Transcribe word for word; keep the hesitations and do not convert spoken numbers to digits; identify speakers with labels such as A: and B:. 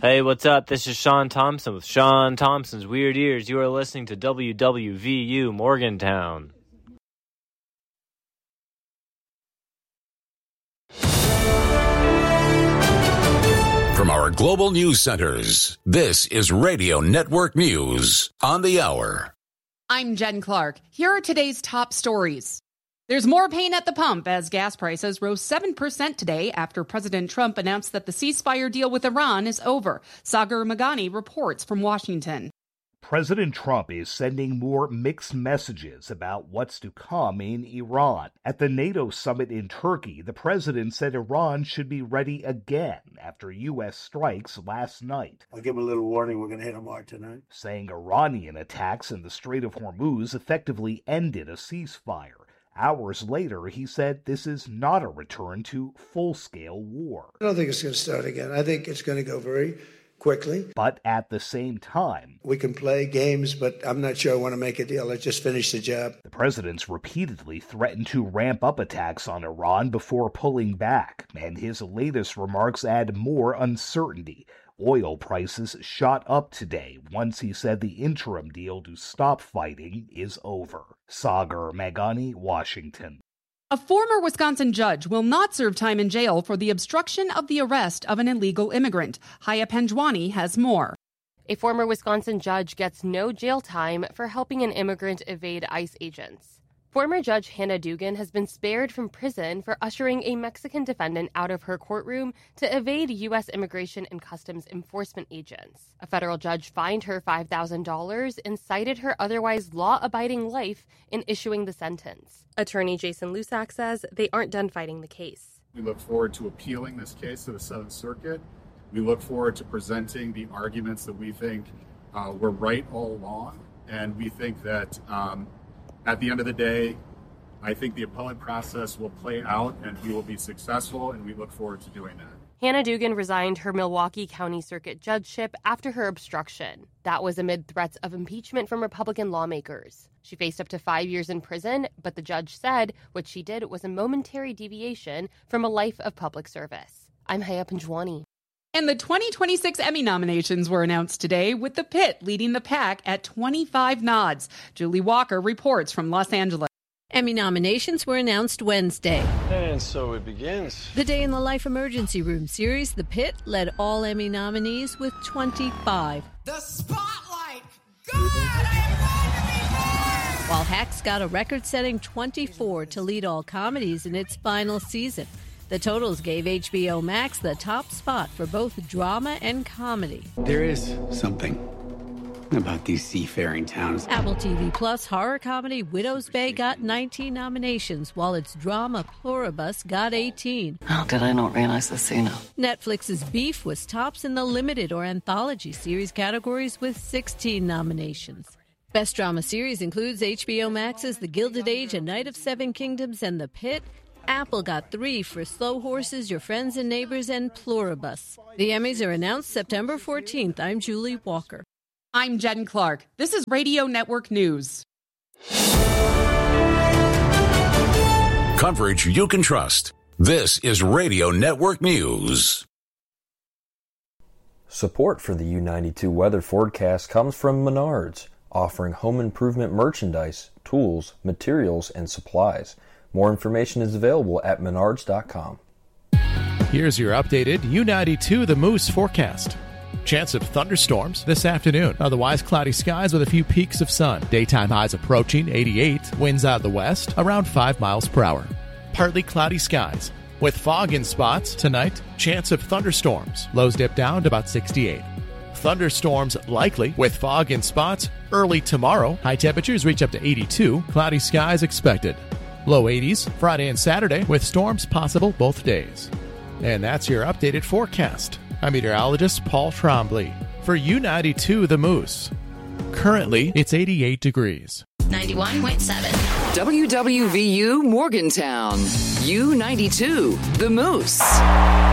A: Hey, what's up? This is Sean Thompson with Sean Thompson's Weird Ears. You are listening to W W V U Morgantown.
B: From our global news centers, this is Radio Network News on the Hour.
C: I'm Jen Clark. Here are today's top stories. There's more pain at the pump as gas prices rose seven percent today after President Trump announced that the ceasefire deal with Iran is over. Sagar Meghani reports from Washington.
D: President Trump is sending more mixed messages about what's to come in Iran. At the NATO summit in Turkey, the president said Iran should be ready again after U S strikes last night.
E: I'll give them a little warning, we're going to hit them hard tonight.
D: Saying Iranian attacks in the Strait of Hormuz effectively ended a ceasefire. Hours later, he said this is not a return to full-scale war.
E: I don't think it's going to start again. I think it's going to go very quickly.
D: But at the same time,
E: we can play games, but I'm not sure I want to make a deal. Let's just finish the job.
D: The president's repeatedly threatened to ramp up attacks on Iran before pulling back, and his latest remarks add more uncertainty. Oil prices shot up today once he said the interim deal to stop fighting is over. Sagar Meghani, Washington.
C: A former Wisconsin judge will not serve time in jail for the obstruction of the arrest of an illegal immigrant. Haya Panjwani has more.
F: A former Wisconsin judge gets no jail time for helping an immigrant evade ICE agents. Former Judge Hannah Dugan has been spared from prison for ushering a Mexican defendant out of her courtroom to evade U S Immigration and Customs Enforcement agents. A federal judge fined her five thousand dollars and cited her otherwise law-abiding life in issuing the sentence. Attorney Jason Lusac says they aren't done fighting the case.
G: We look forward to appealing this case to the Seventh Circuit. We look forward to presenting the arguments that we think uh, were right all along, and we think that um, at the end of the day, I think the appellate process will play out and we will be successful, and we look forward to doing that.
F: Hannah Dugan resigned her Milwaukee County Circuit judgeship after her obstruction. That was amid threats of impeachment from Republican lawmakers. She faced up to five years in prison, but the judge said what she did was a momentary deviation from a life of public service. I'm Haya Panjwani.
C: And the twenty twenty-six Emmy nominations were announced today, with The Pit leading the pack at twenty-five nods. Julie Walker reports from Los Angeles.
H: Emmy nominations were announced Wednesday.
I: And so it begins.
H: The Day in the Life Emergency Room series, The Pit, led all Emmy nominees with twenty-five.
J: The spotlight! God, I am going to be born!
H: While Hacks got a record-setting twenty-four to lead all comedies in its final season. The totals gave H B O Max the top spot for both drama and comedy.
K: There is something about these seafaring towns.
H: Apple T V Plus horror comedy Widow's Bay got nineteen nominations, while its drama Pluribus got eighteen.
L: How did I not realize this sooner?
H: Netflix's Beef was tops in the limited or anthology series categories with sixteen nominations. Best drama series includes H B O Max's The Gilded Age, A Night of Seven Kingdoms, and The Pit. Apple got three for Slow Horses, Your Friends and Neighbors, and Pluribus. The Emmys are announced September fourteenth. I'm Julie Walker.
C: I'm Jen Clark. This is Radio Network News.
B: Coverage you can trust. This is Radio Network News.
M: Support for the U ninety-two weather forecast comes from Menards, offering home improvement merchandise, tools, materials, and supplies. More information is available at menards dot com.
N: Here's your updated U ninety-two The Moose forecast. Chance of thunderstorms this afternoon. Otherwise, cloudy skies with a few peaks of sun. Daytime highs approaching eighty-eight. Winds out of the west around five miles per hour. Partly cloudy skies with fog in spots tonight. Chance of thunderstorms. Lows dip down to about sixty-eight. Thunderstorms likely with fog in spots early tomorrow. High temperatures reach up to eighty-two. Cloudy skies expected. Low eighties Friday and Saturday with storms possible both days. And that's your updated forecast. I'm meteorologist Paul Trombley for U ninety-two The Moose. Currently, it's eighty-eight degrees.
O: ninety-one point seven.
P: W W V U Morgantown. U ninety-two The Moose.